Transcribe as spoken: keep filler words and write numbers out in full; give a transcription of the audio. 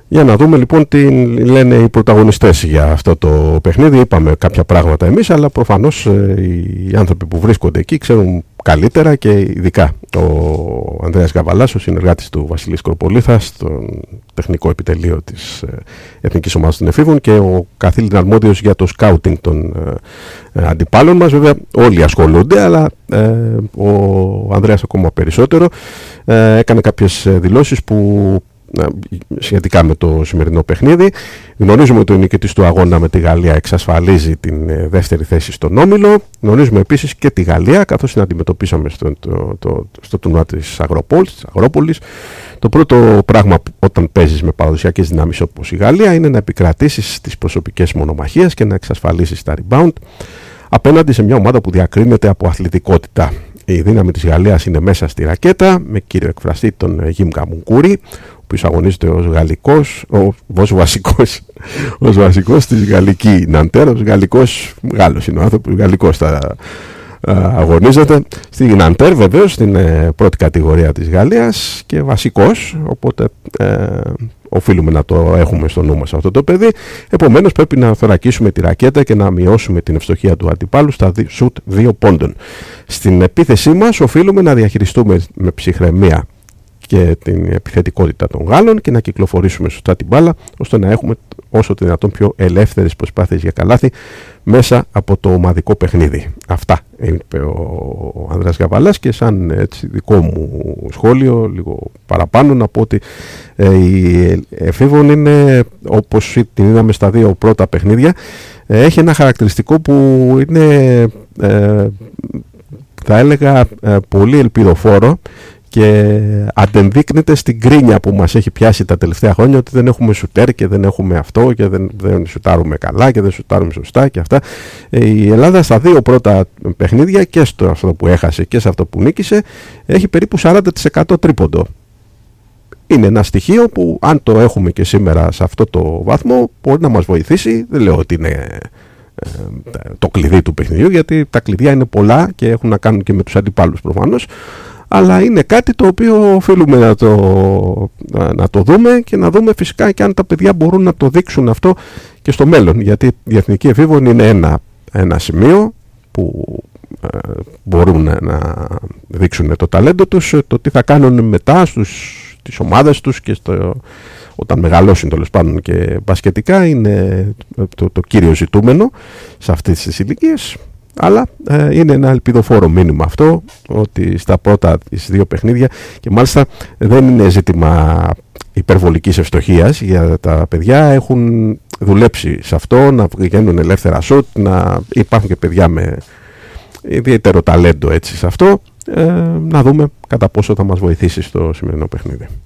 Για να δούμε λοιπόν τι λένε οι πρωταγωνιστές για αυτό το παιχνίδι. Είπαμε κάποια πράγματα εμείς, αλλά προφανώς οι άνθρωποι που βρίσκονται εκεί ξέρουν καλύτερα, και ειδικά ο Ανδρέας Γαβαλάς, ο συνεργάτης του Βασιλή Σκορπολίθα στον τεχνικό επιτελείο της Εθνικής Ομάδας των Εφήβων και ο καθήλυνα αρμόδιος για το σκάουτινγκ των ε, αντιπάλων μας. Βέβαια όλοι ασχολούνται, αλλά ε, ο Ανδρέας ακόμα περισσότερο ε, έκανε κάποιες δηλώσεις που σχετικά με το σημερινό παιχνίδι. Γνωρίζουμε ότι ο νικητής του αγώνα με τη Γαλλία εξασφαλίζει την δεύτερη θέση στον όμιλο. Γνωρίζουμε επίσης και τη Γαλλία, καθώς την αντιμετωπίσαμε στο, το, το, στο τουρνουά της Αγροπόλης, της Αγρόπολης. Το πρώτο πράγμα όταν παίζεις με παραδοσιακές δυνάμεις όπως η Γαλλία είναι να επικρατήσεις τις προσωπικές μονομαχίες και να εξασφαλίσεις τα rebound απέναντι σε μια ομάδα που διακρίνεται από αθλητικότητα. Η δύναμη της Γαλλίας είναι μέσα στη ρακέτα, με κύριο εκφραστή τον Γιμ Καμουνκούρη, ο οποίος αγωνίζεται ως γαλλικός, ως βασικός, ως βασικός της γαλλική Ναντέρ, ως γαλλικός, Γάλλος είναι ο άνθρωπος, γαλλικός θα αγωνίζεται στη Ναντέρ, βεβαίως στην πρώτη κατηγορία της Γαλλίας, και βασικός, οπότε ε, οφείλουμε να το έχουμε στο νου μας αυτό το παιδί. Επομένως πρέπει να θωρακίσουμε τη ρακέτα και να μειώσουμε την ευστοχία του αντιπάλου στα σουτ δύο πόντων. Στην επίθεσή μας οφείλουμε να διαχειριστούμε με ψυχραιμία και την επιθετικότητα των Γάλλων και να κυκλοφορήσουμε σωστά την μπάλα, ώστε να έχουμε όσο το δυνατόν πιο ελεύθερες προσπάθειες για καλάθι μέσα από το ομαδικό παιχνίδι. Αυτά είπε ο Ανδρέας Γαβαλάς, και σαν έτσι, δικό μου σχόλιο λίγο παραπάνω να πω ότι ε, η Εφήβων είναι, όπως την είδαμε στα δύο πρώτα παιχνίδια, ε, έχει ένα χαρακτηριστικό που είναι ε, θα έλεγα ε, πολύ ελπιδοφόρο, και αντενδείκνεται στην κρίνια που μας έχει πιάσει τα τελευταία χρόνια, ότι δεν έχουμε σουτέρ και δεν έχουμε αυτό και δεν, δεν σουτάρουμε καλά και δεν σουτάρουμε σωστά και αυτά. Η Ελλάδα στα δύο πρώτα παιχνίδια, και στο αυτό που έχασε και σε αυτό που νίκησε, έχει περίπου σαράντα τοις εκατό τρίποντο. Είναι ένα στοιχείο που αν το έχουμε και σήμερα σε αυτό το βαθμό μπορεί να μας βοηθήσει. Δεν λέω ότι είναι ε, το κλειδί του παιχνιδιού, γιατί τα κλειδιά είναι πολλά και έχουν να κάνουν και με τους αντιπάλους προφανώς, αλλά είναι κάτι το οποίο οφείλουμε να το, να το δούμε, και να δούμε φυσικά και αν τα παιδιά μπορούν να το δείξουν αυτό και στο μέλλον, γιατί η Εθνική Εφήβων είναι ένα, ένα σημείο που ε, μπορούν να, να δείξουν το ταλέντο τους. Το τι θα κάνουν μετά στους, στις ομάδες τους και στο, όταν μεγαλώσουν τέλος πάντων και μπασκετικά, είναι το, το κύριο ζητούμενο σε αυτές τις ηλικίες. Αλλά ε, είναι ένα ελπιδοφόρο μήνυμα αυτό, ότι στα πρώτα τις δύο παιχνίδια, και μάλιστα δεν είναι ζήτημα υπερβολικής ευστοχίας, για τα παιδιά έχουν δουλέψει σε αυτό, να βγαίνουν ελεύθερα σουτ, να υπάρχουν και παιδιά με ιδιαίτερο ταλέντο έτσι σε αυτό, ε, να δούμε κατά πόσο θα μας βοηθήσει στο σημερινό παιχνίδι.